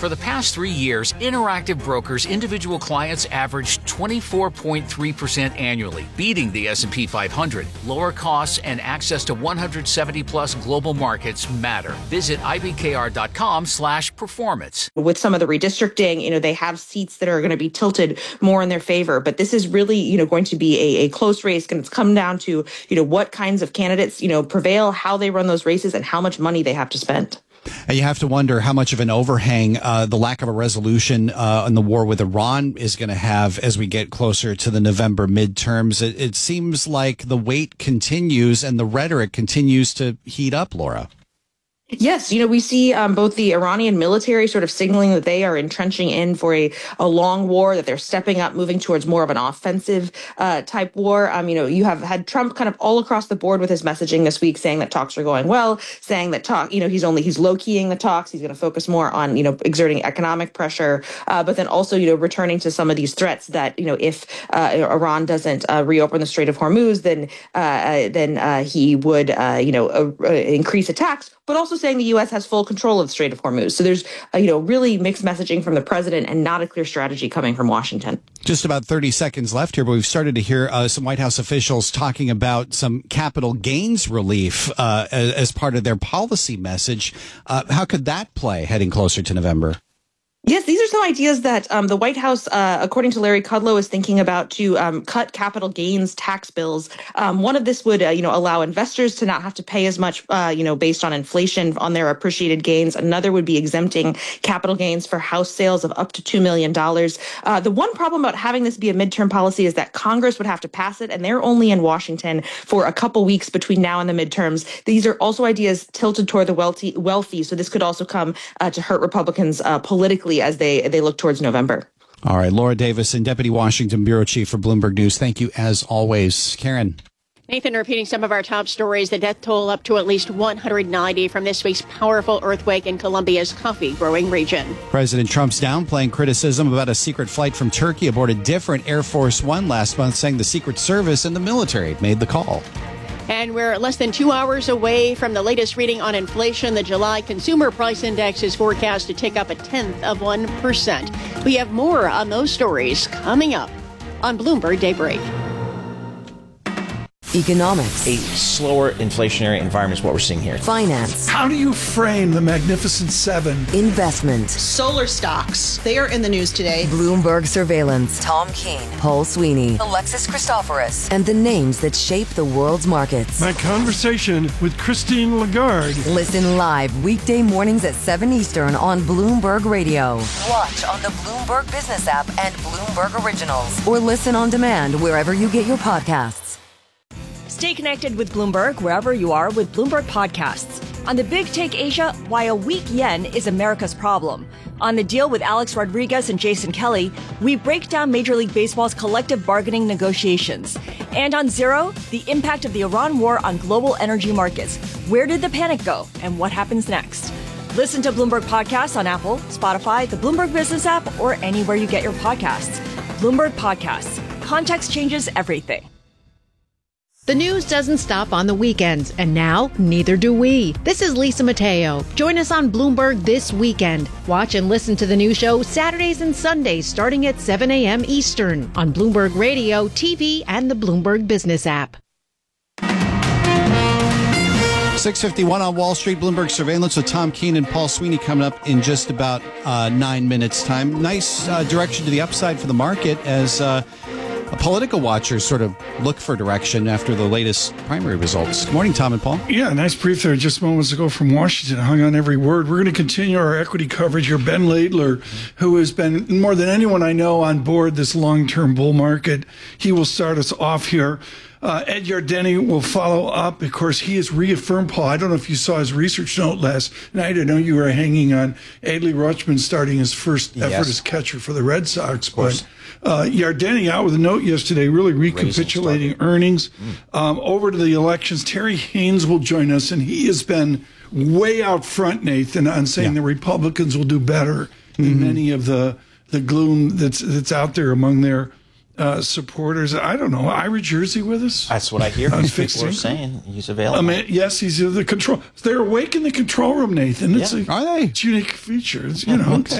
For the past 3 years, Interactive Brokers individual clients averaged 24.3% annually, beating the S&P 500. Lower costs and access to 170-plus global markets matter. Visit ibkr.com/performance. With some of the redistricting, they have seats that are going to be tilted more in their favor. But this is really, going to be a close race. And it's come down to, what kinds of candidates, prevail, how they run those races, and how much money they have to spend. And you have to wonder how much of an overhang the lack of a resolution on the war with Iran is going to have as we get closer to the November midterms. It seems like the wait continues and the rhetoric continues to heat up, Laura. Yes, we see both the Iranian military sort of signaling that they are entrenching in for a long war, that they're stepping up, moving towards more of an offensive type war. You have had Trump kind of all across the board with his messaging this week, saying that talks are going well, saying that he's low-keying the talks. He's going to focus more on, exerting economic pressure, but then also, returning to some of these threats that, if Iran doesn't reopen the Strait of Hormuz, then he would, increase attacks, but also saying the U.S. has full control of the Strait of Hormuz. So there's, really mixed messaging from the president and not a clear strategy coming from Washington. Just about 30 seconds left here, but we've started to hear some White House officials talking about some capital gains relief as part of their policy message. How could that play heading closer to November? Yes, these are some ideas that the White House, according to Larry Kudlow, is thinking about to cut capital gains tax bills. One of this would, allow investors to not have to pay as much, based on inflation on their appreciated gains. Another would be exempting capital gains for house sales of up to $2 million. The one problem about having this be a midterm policy is that Congress would have to pass it, and they're only in Washington for a couple weeks between now and the midterms. These are also ideas tilted toward the wealthy, so this could also come to hurt Republicans politically as they look towards November. All right, Laura Davison, Deputy Washington Bureau Chief for Bloomberg News. Thank you as always. Karen. Nathan, repeating some of our top stories, the death toll up to at least 190 from this week's powerful earthquake in Colombia's coffee-growing region. President Trump's downplaying criticism about a secret flight from Turkey aboard a different Air Force One last month, saying the Secret Service and the military made the call. And we're less than 2 hours away from the latest reading on inflation. The July Consumer Price Index is forecast to tick up 0.1%. We have more on those stories coming up on Bloomberg Daybreak. Economics. A slower inflationary environment is what we're seeing here. Finance. How do you frame the Magnificent Seven? Investment. Solar stocks. They are in the news today. Bloomberg Surveillance. Tom Keene. Paul Sweeney. Alexis Christoforous. And the names that shape the world's markets. My conversation with Christine Lagarde. Listen live weekday mornings at 7 Eastern on Bloomberg Radio. Watch on the Bloomberg Business app and Bloomberg Originals. Or listen on demand wherever you get your podcasts. Stay connected with Bloomberg wherever you are with Bloomberg Podcasts. On the Big Take Asia, why a weak yen is America's problem. On The Deal with Alex Rodriguez and Jason Kelly, we break down Major League Baseball's collective bargaining negotiations. And on Zero, the impact of the Iran war on global energy markets. Where did the panic go and what happens next? Listen to Bloomberg Podcasts on Apple, Spotify, the Bloomberg Business app, or anywhere you get your podcasts. Bloomberg Podcasts. Context changes everything. The news doesn't stop on the weekends, and now neither do we. This is Lisa Mateo. Join us on Bloomberg this weekend. Watch and listen to the new show Saturdays and Sundays starting at 7 a.m. Eastern on Bloomberg Radio, TV, and the Bloomberg Business app. 6:51 on Wall Street, Bloomberg Surveillance with Tom Keene and Paul Sweeney coming up in just about 9 minutes' time. Nice direction to the upside for the market as political watchers sort of look for direction after the latest primary results. Good morning, Tom and Paul. Yeah, nice brief there just moments ago from Washington. Hung on every word. We're going to continue our equity coverage here. Ben Laidler, who has been more than anyone I know on board this long-term bull market, he will start us off here. Ed Yardeni will follow up. Of course, he has reaffirmed, Paul. I don't know if you saw his research note last night. I know you were hanging on Adley Rutschman starting his first effort as catcher for the Red Sox. But Yardeni out with a note yesterday, really recapitulating earnings. Over to the elections, Terry Haynes will join us, and he has been way out front, Nathan, on saying the Republicans will do better than many of the gloom that's out there among their supporters. I don't know. Ira Jersey with us? That's what I hear. People are saying he's available. I mean, yes, he's in the control. They're awake in the control room, Nathan. It's Are they? It's a unique feature. It's,